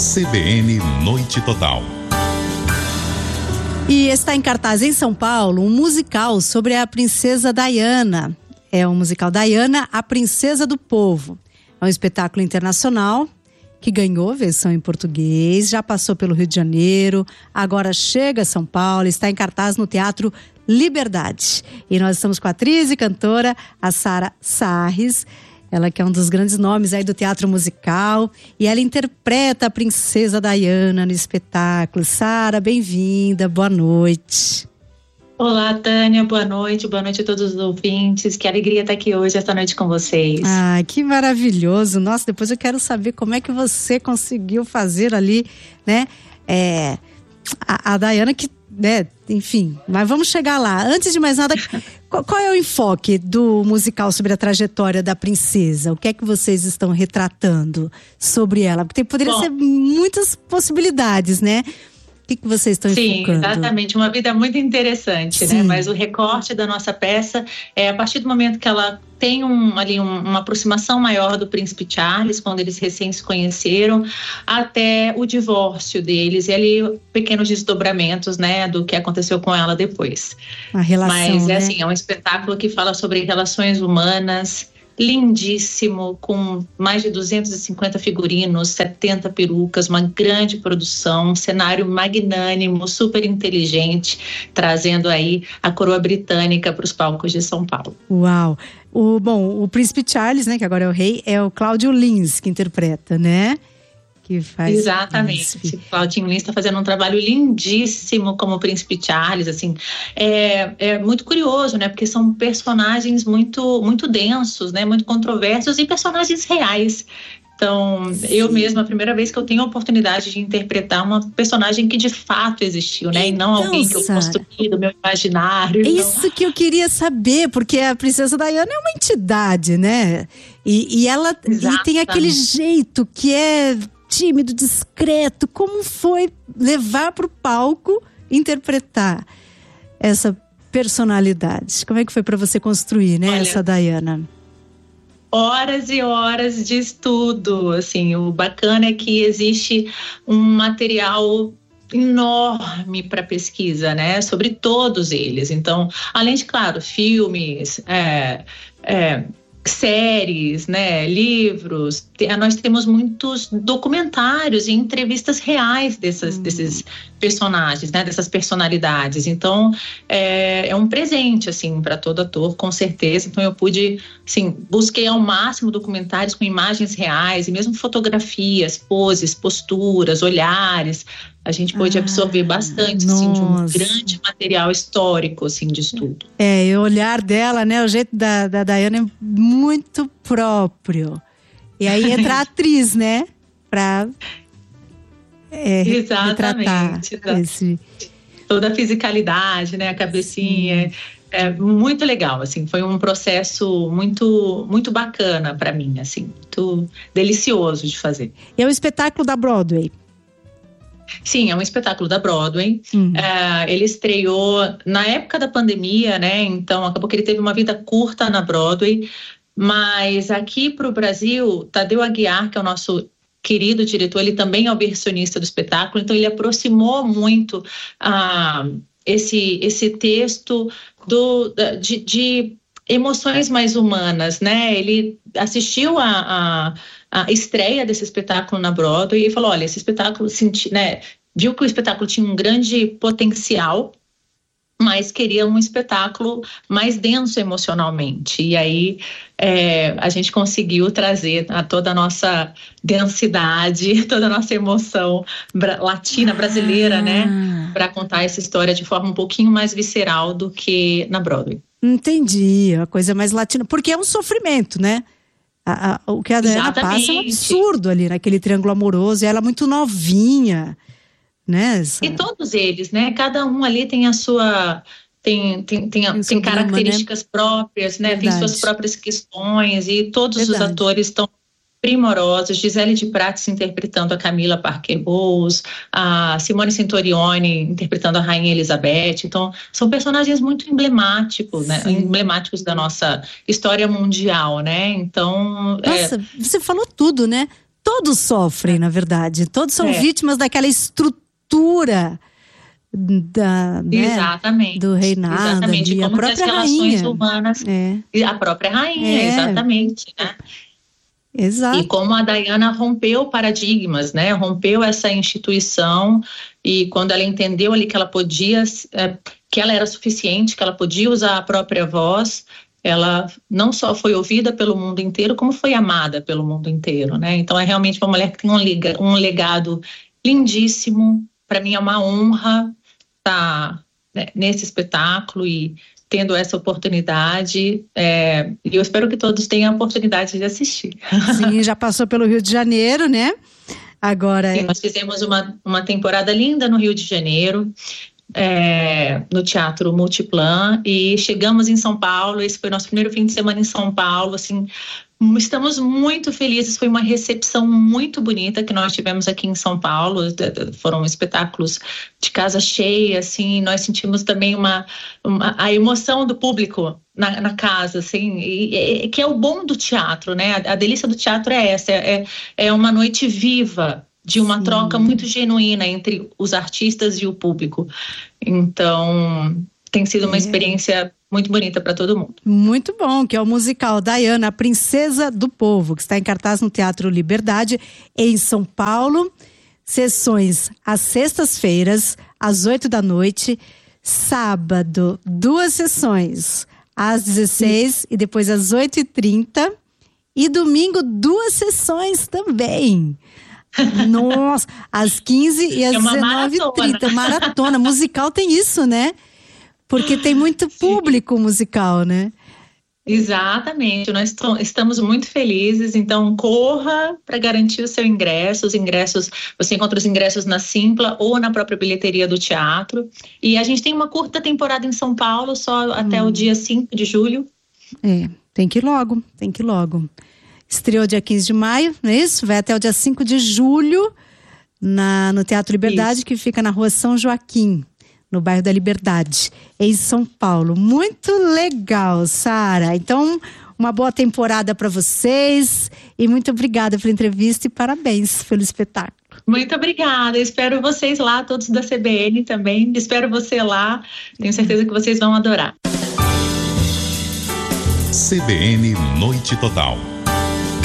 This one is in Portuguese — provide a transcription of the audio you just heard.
CBN Noite Total. E está em cartaz em São Paulo um musical sobre a princesa Diana. É o musical Diana, a Princesa do Povo. É um espetáculo internacional que ganhou versão em português, já passou pelo Rio de Janeiro, agora chega a São Paulo, está em cartaz no Teatro Liberdade. E nós estamos com a atriz e cantora, a Sara Sarris. Ela que é um dos grandes nomes aí do teatro musical. E ela interpreta a princesa Diana no espetáculo. Sara, bem-vinda, boa noite. Olá, Tânia, boa noite a todos os ouvintes. Que alegria estar aqui hoje, esta noite com vocês. Ah, que maravilhoso. Nossa, depois eu quero saber como é que você conseguiu fazer ali, né? A Diana que, né, enfim, mas vamos chegar lá. Antes de mais nada, qual é o enfoque do musical sobre a trajetória da princesa? O que é que vocês estão retratando sobre ela? Porque poderia ser muitas possibilidades, né? O que vocês estão enfocando? Sim, exatamente. Uma vida muito interessante, né? Mas o recorte da nossa peça é a partir do momento que ela tem uma aproximação maior do príncipe Charles, quando eles recém se conheceram, até o divórcio deles e ali pequenos desdobramentos, né, do que aconteceu com ela depois. A relação, mas né? Assim, é um espetáculo que fala sobre relações humanas, lindíssimo, com mais de 250 figurinos, 70 perucas, uma grande produção, um cenário magnânimo, super inteligente, trazendo aí a coroa britânica para os palcos de São Paulo. Uau! O príncipe Charles, né, que agora é o rei, é o Claudio Lins que interpreta, né? Que faz Exatamente. Claudinho Lins está fazendo um trabalho lindíssimo como príncipe Charles, assim, é muito curioso, né, porque são personagens muito, muito densos, né, muito controversos e personagens reais. Então, eu mesma, a primeira vez que eu tenho a oportunidade de interpretar uma personagem que de fato existiu, né? E não alguém que eu construí do meu imaginário. É isso que eu queria saber, porque a princesa Diana é uma entidade, né? E ela tem aquele jeito que é tímido, discreto. Como foi levar para o palco interpretar essa personalidade? Como é que foi para você construir, né, essa Diana? Horas e horas de estudo, assim, o bacana é que existe um material enorme para pesquisa, né, sobre todos eles. Então, além de, claro, filmes, séries, né, livros, nós temos muitos documentários e entrevistas reais desses personagens, né, dessas personalidades. Então, é um presente, assim, para todo ator, com certeza. Então, eu pude, assim, busquei ao máximo documentários com imagens reais e mesmo fotografias, poses, posturas, olhares. A gente pôde absorver bastante, assim, de um grande material histórico, assim, de estudo. E o olhar dela, né, o jeito da Diana é muito próprio. E aí entra a atriz, né, pra retratar toda a fisicalidade, né, a cabecinha. É muito legal, assim, foi um processo muito, muito bacana para mim, assim, muito delicioso de fazer. E é um espetáculo da Broadway? Sim, é um espetáculo da Broadway. Ele estreou na época da pandemia, né? Então acabou que ele teve uma vida curta na Broadway, mas aqui para o Brasil, Tadeu Aguiar, que é o nosso querido diretor, ele também é o versionista do espetáculo, então ele aproximou muito esse texto de emoções mais humanas, né? Ele assistiu a estreia desse espetáculo na Broadway e falou, olha, esse espetáculo, né, viu que o espetáculo tinha um grande potencial, mas queria um espetáculo mais denso emocionalmente. E aí a gente conseguiu trazer toda a nossa densidade, toda a nossa emoção latina, brasileira, né, para contar essa história de forma um pouquinho mais visceral do que na Broadway. Entendi, a coisa mais latina, porque é um sofrimento, né? O que a Diana passa é um absurdo ali naquele triângulo amoroso, e ela é muito novinha, né? E todos eles, né? Cada um ali tem a sua... Tem características próprias, né? Tem suas próprias questões, e todos os atores estão primorosos. Gisele de Prates interpretando a Camila Parker Bowles, a Simone Centurione interpretando a Rainha Elizabeth. Então, são personagens muito emblemáticos, né? Emblemáticos da nossa história mundial, né? Então... Nossa, você falou tudo, né? todos sofrem, na verdade. Todos são vítimas daquela estrutura exatamente, do reinado. Exatamente, como a própria as relações rainha. humanas. E a própria rainha, exatamente, né? Exato. E como a Diana rompeu paradigmas, né? Rompeu essa instituição, e quando ela entendeu ali que ela podia, que ela era suficiente, que ela podia usar a própria voz, ela não só foi ouvida pelo mundo inteiro, como foi amada pelo mundo inteiro, né? Então é realmente uma mulher que tem um legado lindíssimo. Para mim é uma honra estar nesse espetáculo e tendo essa oportunidade, e eu espero que todos tenham a oportunidade de assistir. Sim, já passou pelo Rio de Janeiro, né? Agora... Sim, nós fizemos uma temporada linda no Rio de Janeiro, no Teatro Multiplan, e chegamos em São Paulo. Esse foi nosso primeiro fim de semana em São Paulo, assim, estamos muito felizes. Foi uma recepção muito bonita que nós tivemos aqui em São Paulo. Foram espetáculos de casa cheia, assim. Nós sentimos também a emoção do público na casa, assim, que é o bom do teatro, né? A delícia do teatro é essa, é uma noite viva, de uma troca muito genuína entre os artistas e o público. Então, tem sido uma experiência muito bonita para todo mundo. Muito bom, que é o musical Diana, a Princesa do Povo, que está em cartaz no Teatro Liberdade, em São Paulo. Sessões às sextas-feiras, às 20h, sábado, 2 sessões, às 16h e depois às 8h30, e domingo 2 sessões também. Nossa, às 15h e às 19h30. Maratona. Musical tem isso, né? Porque tem muito público musical, né? Exatamente, nós estamos muito felizes, então corra para garantir o seu ingresso. Os ingressos, você encontra os ingressos na Simpla ou na própria bilheteria do teatro. E a gente tem uma curta temporada em São Paulo, só até o dia 5 de julho. Tem que ir logo, Estreou dia 15 de maio, não é isso? Vai até o dia 5 de julho no Teatro Liberdade, que fica na Rua São Joaquim, no bairro da Liberdade, em São Paulo. Muito legal, Sara. Então, uma boa temporada para vocês e muito obrigada pela entrevista e parabéns pelo espetáculo. Muito obrigada, espero vocês lá, todos da CBN também, espero você lá, tenho certeza que vocês vão adorar. CBN Noite Total.